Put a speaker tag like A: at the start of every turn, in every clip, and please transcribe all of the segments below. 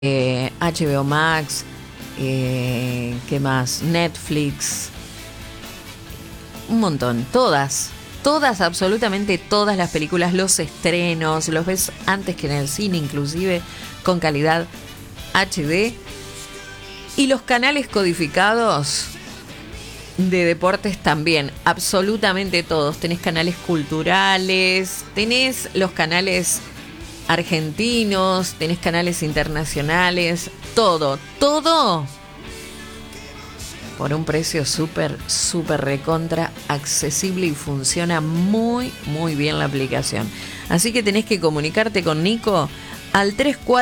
A: HBO Max, ¿qué más? Netflix, un montón, todas, absolutamente todas las películas, los estrenos, los ves antes que en el cine, inclusive con calidad HD. Y los canales codificados de deportes también, absolutamente todos. Tenés canales culturales, tenés los canales argentinos, tenés canales internacionales, todo por un precio súper recontra accesible y funciona muy bien la aplicación. Así que tenés que comunicarte con Nico al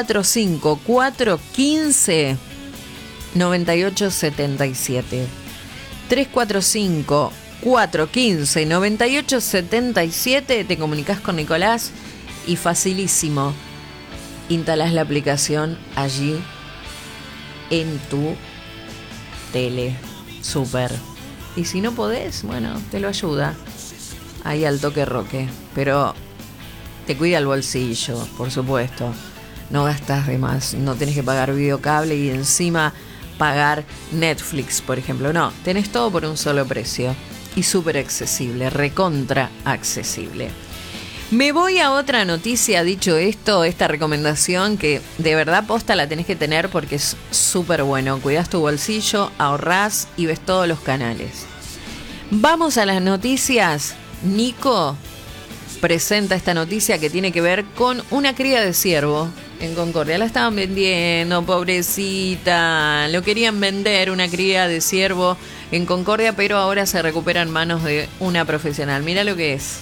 A: 345-415-9877. 345-415-9877. Te comunicas con Nicolás y facilísimo instalás la aplicación allí en tu tele. Súper. Y si no podés, bueno, te lo ayuda ahí al toque roque, pero te cuida el bolsillo, por supuesto. No gastas de más, no tenés que pagar videocable y encima pagar Netflix, por ejemplo. No, tenés todo por un solo precio y súper accesible, recontra accesible. Me voy a otra noticia. Dicho esto, esta recomendación que de verdad posta la tenés que tener porque es súper bueno. Cuidás tu bolsillo, ahorrás y ves todos los canales. Vamos a las noticias. Nico presenta esta noticia que tiene que ver con una cría de ciervo en Concordia. La estaban vendiendo, pobrecita. Lo querían vender, una cría de ciervo en Concordia, pero ahora se recupera en manos de una profesional. Mira lo que es.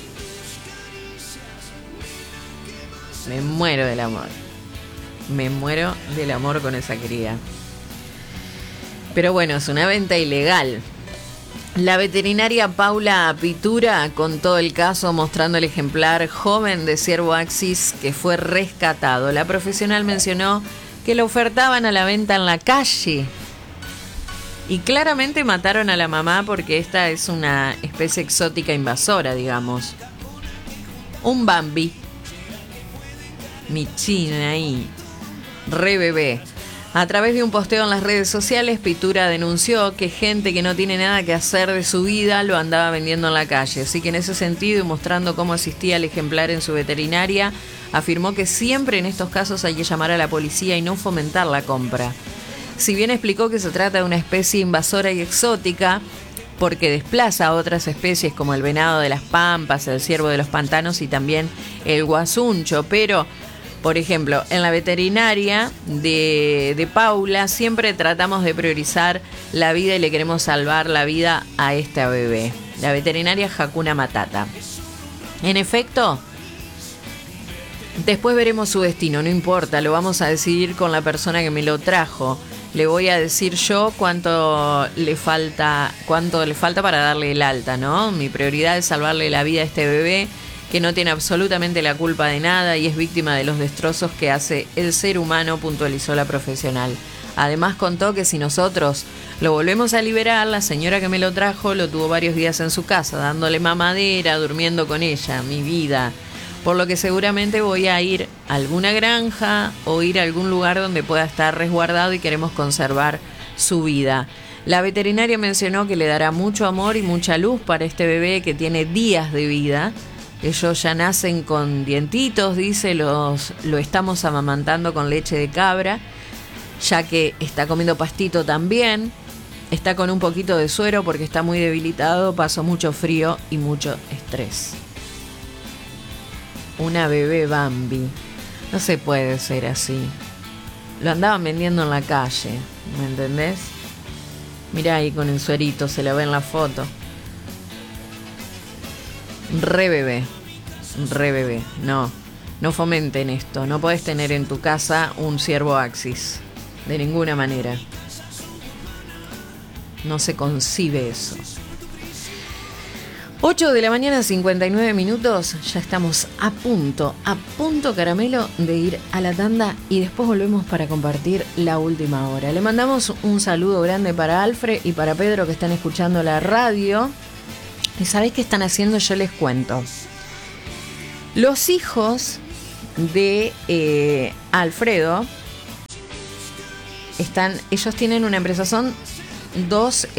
A: Me muero del amor. Me muero del amor con esa cría. Pero bueno, es una venta ilegal. La veterinaria Paula Pitura contó el caso mostrando el ejemplar joven de ciervo Axis que fue rescatado. La profesional mencionó que lo ofertaban a la venta en la calle. Y claramente mataron a la mamá porque esta es una especie exótica invasora, digamos. Un Bambi. Michina ahí, re bebé. A través de un posteo en las redes sociales, Pitura denunció que gente que no tiene nada que hacer de su vida lo andaba vendiendo en la calle. Así que en ese sentido, y mostrando cómo asistía el ejemplar en su veterinaria, afirmó que siempre en estos casos hay que llamar a la policía y no fomentar la compra. Si bien explicó que se trata de una especie invasora y exótica, porque desplaza a otras especies como el venado de las pampas, el ciervo de los pantanos y también el guasuncho, pero por ejemplo, en la veterinaria de Paula siempre tratamos de priorizar la vida y le queremos salvar la vida a esta bebé. La veterinaria Hakuna Matata. En efecto, después veremos su destino, no importa, lo vamos a decidir con la persona que me lo trajo. Le voy a decir yo cuánto le falta para darle el alta, ¿no? Mi prioridad es salvarle la vida a este bebé, que no tiene absolutamente la culpa de nada y es víctima de los destrozos que hace el ser humano, puntualizó la profesional. Además contó que si nosotros lo volvemos a liberar, la señora que me lo trajo lo tuvo varios días en su casa, dándole mamadera, durmiendo con ella, mi vida. Por lo que seguramente voy a ir a alguna granja o ir a algún lugar donde pueda estar resguardado y queremos conservar su vida. La veterinaria mencionó que le dará mucho amor y mucha luz para este bebé que tiene días de vida. Ellos ya nacen con dientitos, dice, lo estamos amamantando con leche de cabra, ya que está comiendo pastito también, está con un poquito de suero porque está muy debilitado, pasó mucho frío y mucho estrés. Una bebé Bambi, no se puede ser así. Lo andaban vendiendo en la calle, ¿me entendés? Mirá ahí con el suerito, se la ve en la foto. Re bebé, no fomenten esto, no podés tener en tu casa un ciervo Axis, de ninguna manera, no se concibe eso. 8 de la mañana, 59 minutos, ya estamos a punto caramelo de ir a la tanda y después volvemos para compartir la última hora. Le mandamos un saludo grande para Alfred y para Pedro que están escuchando la radio. ¿Y sabéis qué están haciendo? Yo les cuento. Los hijos de Alfredo ellos tienen una empresa, son dos,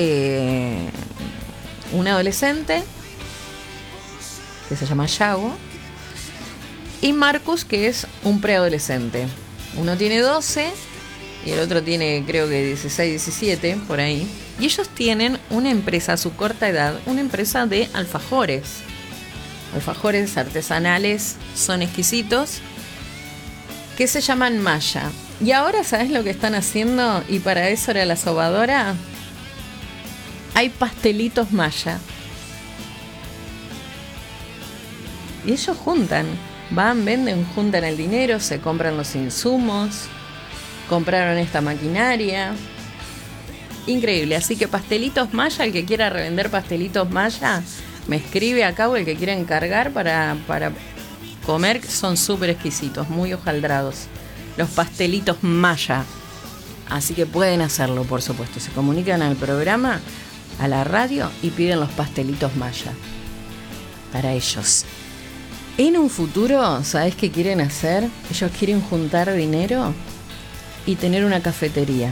A: un adolescente que se llama Yago y Marcus, que es un preadolescente. Uno tiene 12 y el otro tiene, creo que 16, 17, por ahí. Y ellos tienen una empresa a su corta edad, una empresa de alfajores. Alfajores artesanales, son exquisitos, que se llaman Maya. Y ahora, ¿sabes lo que están haciendo? Y para eso era la sobadora. Hay pastelitos Maya. Y ellos juntan, van, venden, juntan el dinero, se compran los insumos, compraron esta maquinaria. Increíble, así que pastelitos Maya, el que quiera revender pastelitos Maya, me escribe acá, o el que quiera encargar para comer, son súper exquisitos, muy hojaldrados. Los pastelitos Maya. Así que pueden hacerlo, por supuesto. Se comunican al programa, a la radio, y piden los pastelitos Maya para ellos. En un futuro, ¿sabes qué quieren hacer? Ellos quieren juntar dinero y tener una cafetería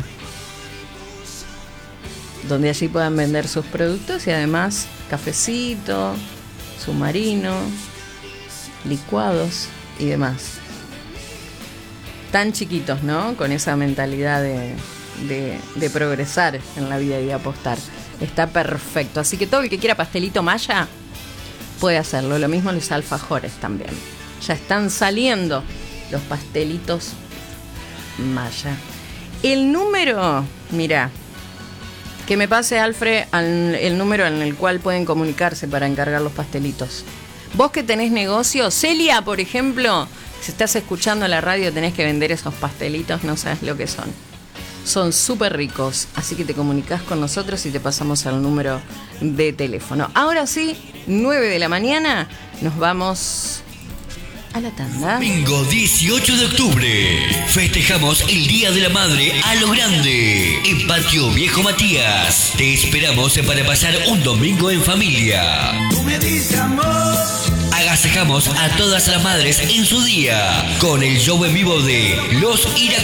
A: donde allí puedan vender sus productos y además cafecito, submarino, licuados y demás. Tan chiquitos, ¿no? Con esa mentalidad de progresar en la vida y de apostar. Está perfecto. Así que todo el que quiera pastelito Maya puede hacerlo. Lo mismo los alfajores también. Ya están saliendo los pastelitos Maya. El número, mira, que me pase Alfred el número en el cual pueden comunicarse para encargar los pastelitos. Vos que tenés negocio, Celia, por ejemplo, si estás escuchando la radio, tenés que vender esos pastelitos, no sabes lo que son. Son súper ricos, así que te comunicás con nosotros y te pasamos el número de teléfono. Ahora sí, 9 de la mañana, nos vamos a la tanda.
B: Domingo 18 de octubre, festejamos el Día de la Madre a lo grande, en Patio Viejo Matías. Te esperamos para pasar un domingo en familia. Tú me dices amor. Agasajamos a todas las madres en su día con el show en vivo de Los Iracundos.